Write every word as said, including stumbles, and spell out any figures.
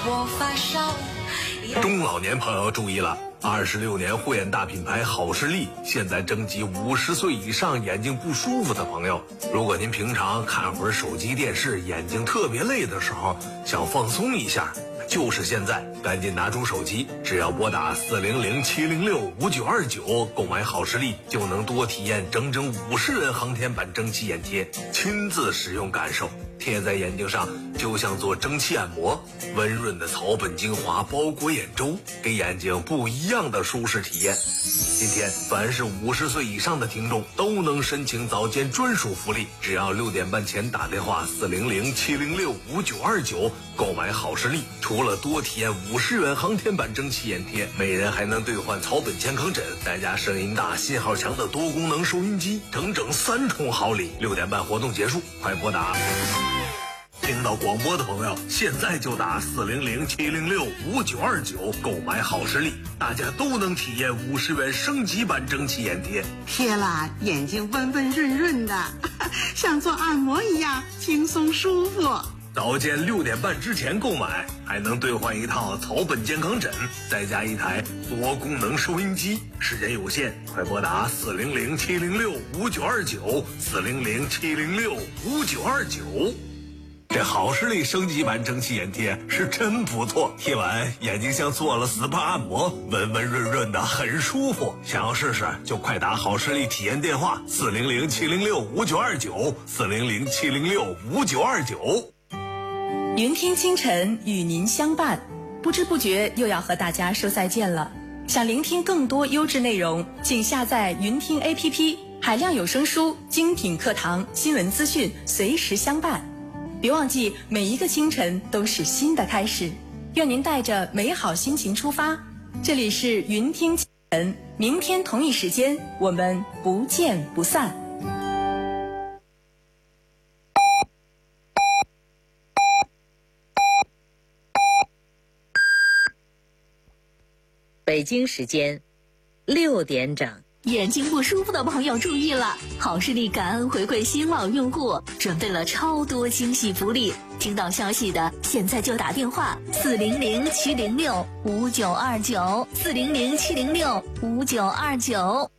我发烧。 中老年朋友注意了，二十六年护眼大品牌好视力现在征集五十岁以上眼睛不舒服的朋友。如果您平常看会儿手机电视，眼睛特别累的时候，想放松一下，就是现在，赶紧拿出手机，只要拨打四零零七零六五九二九购买好视力，就能多体验整整五十元航天版蒸汽眼贴，亲自使用感受。贴在眼睛上就像做蒸汽按摩，温润的草本精华包裹眼周，给眼睛不一样的舒适体验。今天凡是五十岁以上的听众都能申请早间专属福利，只要六点半前打电话四零零七零六五九二九购买好视力，除了多体验五十元航天版蒸汽眼贴，每人还能兑换草本健康枕，再加声音大信号强的多功能收音机，整整三重好礼。六点半活动结束，快拨打。听到广播的朋友，现在就打四零零七零六五九二九购买好视力，大家都能体验五十元升级版蒸汽眼贴， 贴了眼睛温温润润的，像做按摩一样轻松舒服。 早间六点半之前购买，还能兑换一套草本健康枕，再加一台多功能收音机。时间有限，快拨打四零零七零六五九二九四零零七零六五九二九。这好视力升级版蒸汽眼贴是真不错，贴完眼睛像做了 S P A 按摩，温温润润的，很舒服。想要试试就快打好视力体验电话四零零七零六五九二九四零零七零六五九二九。 云听清晨与您相伴，不知不觉又要和大家说再见了。想聆听更多优质内容，请下载云听 A P P， 海量有声书、精品课堂、新闻资讯随时相伴。别忘记，每一个清晨都是新的开始。愿您带着美好心情出发。这里是云听清晨，明天同一时间我们不见不散。 北京时间六点整。 眼睛不舒服的朋友注意了，好视力感恩回馈新老用户，准备了超多惊喜福利。听到消息的现在就打电话四零零七零六五九二九四零零七零六五九二九。